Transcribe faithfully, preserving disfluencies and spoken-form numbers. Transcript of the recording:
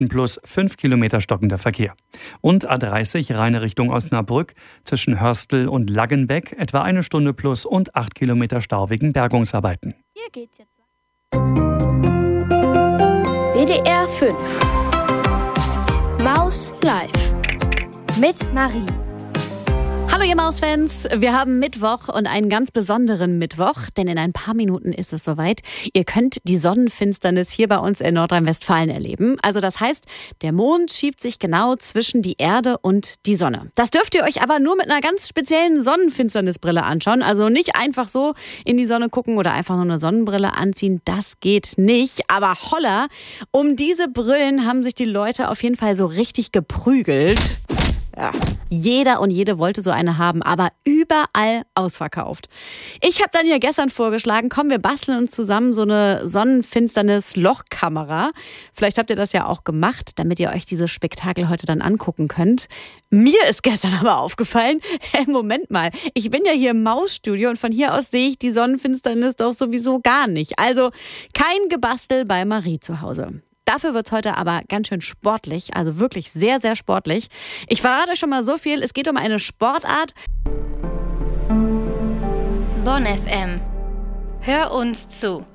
plus fünf Kilometer stockender Verkehr. Und A dreißig reine Richtung Osnabrück zwischen Hörstel und Laggenbeck etwa eine Stunde plus und acht Kilometer Stau wegen Bergungsarbeiten. Hier geht's jetzt W D R fünf Maus live mit Marie. Hallo ihr Mausfans, wir haben Mittwoch und einen ganz besonderen Mittwoch, denn in ein paar Minuten ist es soweit. Ihr könnt die Sonnenfinsternis hier bei uns in Nordrhein-Westfalen erleben. Also das heißt, der Mond schiebt sich genau zwischen die Erde und die Sonne. Das dürft ihr euch aber nur mit einer ganz speziellen Sonnenfinsternisbrille anschauen. Also nicht einfach so in die Sonne gucken oder einfach nur eine Sonnenbrille anziehen. Das geht nicht. Aber holla, um diese Brillen haben sich die Leute auf jeden Fall so richtig geprügelt. Ja, jeder und jede wollte so eine haben, aber überall ausverkauft. Ich habe dann ja gestern vorgeschlagen, komm, wir basteln uns zusammen so eine Sonnenfinsternis-Lochkamera. Vielleicht habt ihr das ja auch gemacht, damit ihr euch dieses Spektakel heute dann angucken könnt. Mir ist gestern aber aufgefallen, hey, Moment mal, ich bin ja hier im Mausstudio und von hier aus sehe ich die Sonnenfinsternis doch sowieso gar nicht. Also kein Gebastel bei Marie zu Hause. Dafür wird es heute aber ganz schön sportlich, also wirklich sehr, sehr sportlich. Ich verrate schon mal so viel, es geht um eine Sportart. Bonn F M. Hör uns zu.